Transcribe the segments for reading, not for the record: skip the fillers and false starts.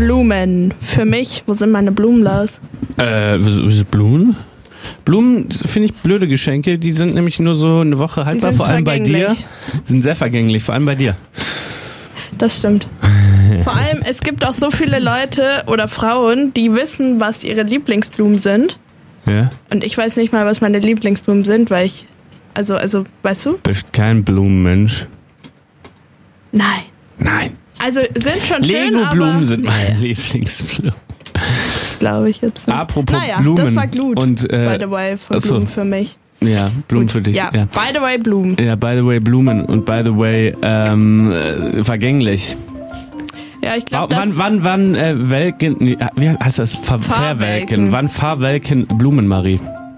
Blumen. Für mich, wo sind meine Blumen, Lars? Blumen? Blumen finde ich blöde Geschenke, die sind nämlich nur so eine Woche haltbar, vor allem bei dir. Sind sehr vergänglich, vor allem bei dir. Das stimmt. Vor allem, es gibt auch so viele Leute oder Frauen, die wissen, was ihre Lieblingsblumen sind. Ja. Und ich weiß nicht mal, was meine Lieblingsblumen sind, weil ich, also, weißt du? Bist kein Blumenmensch. Nein. Also sind schon schön, Lego-Blumen sind meine Lieblingsblumen. Das glaube ich jetzt nicht. Apropos Blumen. Das war Glut, und, by the way, von Blumen für mich. Ja, Blumen Gut. für dich. Ja, by the way, Blumen. Ja, by the way, Blumen und by the way, vergänglich. Ja, ich glaube, Wann welken, wie heißt das? Verwelken. Wann verwelken Blumen, Marie?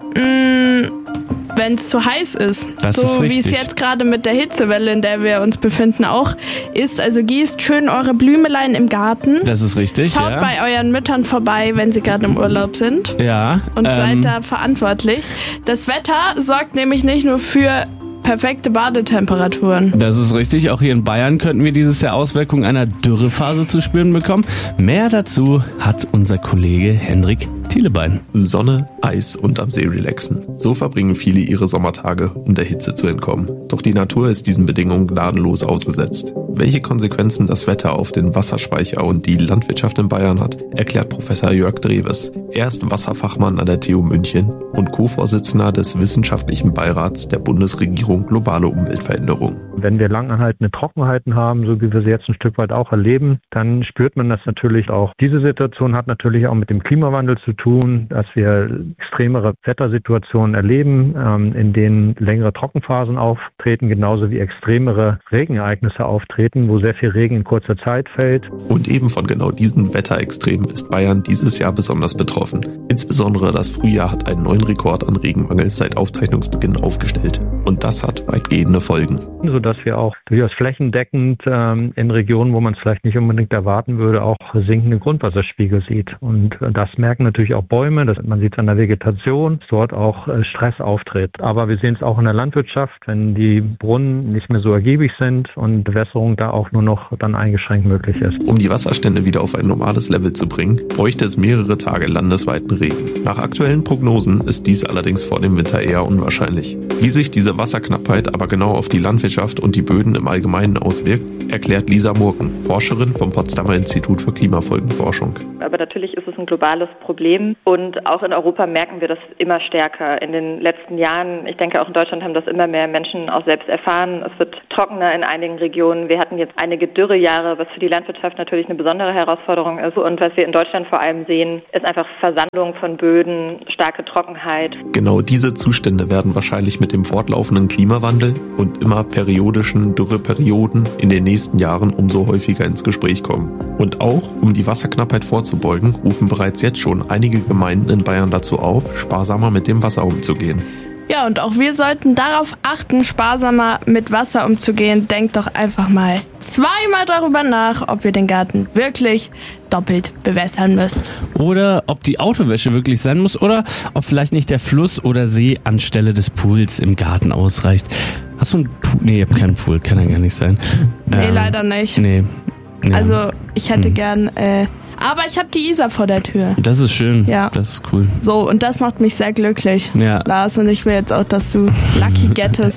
Wenn es zu heiß ist. Das so ist richtig. Wie es jetzt gerade mit der Hitzewelle, in der wir uns befinden, auch ist. Also gießt schön eure Blümelein im Garten. Das ist richtig, Schaut bei euren Müttern vorbei, wenn sie gerade im Urlaub sind. Ja. Und seid da verantwortlich. Das Wetter sorgt nämlich nicht nur für perfekte Badetemperaturen. Das ist richtig. Auch hier in Bayern könnten wir dieses Jahr Auswirkungen einer Dürrephase zu spüren bekommen. Mehr dazu hat unser Kollege Henrik Thielebein. Sonne, Eis und am See relaxen. So verbringen viele ihre Sommertage, um der Hitze zu entkommen. Doch die Natur ist diesen Bedingungen gnadenlos ausgesetzt. Welche Konsequenzen das Wetter auf den Wasserspeicher und die Landwirtschaft in Bayern hat, erklärt Professor Jörg Dreves. Er ist Wasserfachmann an der TU München und Co-Vorsitzender des Wissenschaftlichen Beirats der Bundesregierung Globale Umweltveränderung. Wenn wir langanhaltende Trockenheiten haben, so wie wir sie jetzt ein Stück weit auch erleben, dann spürt man das natürlich auch. Diese Situation hat natürlich auch mit dem Klimawandel zu tun, dass wir extremere Wettersituationen erleben, in denen längere Trockenphasen auftreten, genauso wie extremere Regenereignisse auftreten, wo sehr viel Regen in kurzer Zeit fällt. Und eben von genau diesen Wetterextremen ist Bayern dieses Jahr besonders betroffen. Insbesondere das Frühjahr hat einen neuen Rekord an Regenmangel seit Aufzeichnungsbeginn aufgestellt. Und das hat weitgehende Folgen. Sodass wir auch durchaus flächendeckend in Regionen, wo man es vielleicht nicht unbedingt erwarten würde, auch sinkende Grundwasserspiegel sieht. Und das merken natürlich auch Bäume, man sieht es an der Vegetation, dass dort auch Stress auftritt. Aber wir sehen es auch in der Landwirtschaft, wenn die Brunnen nicht mehr so ergiebig sind und Bewässerung da auch nur noch dann eingeschränkt möglich ist. Um die Wasserstände wieder auf ein normales Level zu bringen, bräuchte es mehrere Tage landesweiten Regen. Nach aktuellen Prognosen ist dies allerdings vor dem Winter eher unwahrscheinlich. Wie sich diese Wasserknappheit aber genau auf die Landwirtschaft und die Böden im Allgemeinen auswirkt, erklärt Lisa Murken, Forscherin vom Potsdamer Institut für Klimafolgenforschung. Aber natürlich ist es ein globales Problem und auch in Europa merken wir das immer stärker. In den letzten Jahren, ich denke auch in Deutschland haben das immer mehr Menschen auch selbst erfahren. Es wird trockener in einigen Regionen. Wir hatten jetzt einige Dürrejahre, was für die Landwirtschaft natürlich eine besondere Herausforderung ist. Und was wir in Deutschland vor allem sehen, ist einfach Versandung von Böden, starke Trockenheit. Genau diese Zustände werden wahrscheinlich mit dem fortlaufenden Klimawandel und immer periodischen Dürreperioden in den nächsten Jahren umso häufiger ins Gespräch kommen. Und auch, um die Wasserknappheit vorzubeugen, rufen bereits jetzt schon einige Gemeinden in Bayern dazu auf, sparsamer mit dem Wasser umzugehen. Ja, und auch wir sollten darauf achten, sparsamer mit Wasser umzugehen. Denkt doch einfach mal zweimal darüber nach, ob ihr den Garten wirklich doppelt bewässern müsst. Oder ob die Autowäsche wirklich sein muss oder ob vielleicht nicht der Fluss oder See anstelle des Pools im Garten ausreicht. Hast du einen Pool? Nee, ich hab keinen Pool, kann ja gar nicht sein. Nee, leider nicht. Nee. Ja. Also ich hätte gern... aber ich habe die Isar vor der Tür. Das ist schön. Ja. Das ist cool. So, und das macht mich sehr glücklich. Ja. Lars, und ich will jetzt auch, dass du Lucky gettest.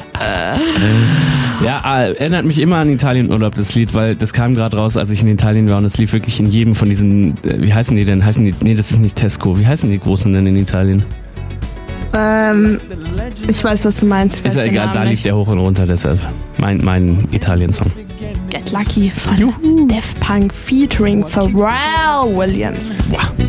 Ja, erinnert mich immer an Italienurlaub, das Lied, weil das kam gerade raus, als ich in Italien war und es lief wirklich in jedem von diesen, wie heißen die denn? Nee, das ist nicht Tesco. Wie heißen die Großen denn in Italien? Ich weiß, was du meinst. Ist ja egal, da lief der hoch und runter, deshalb. Mein Italien-Song. Get Lucky von Daft Punk featuring Pharrell Williams. Wow.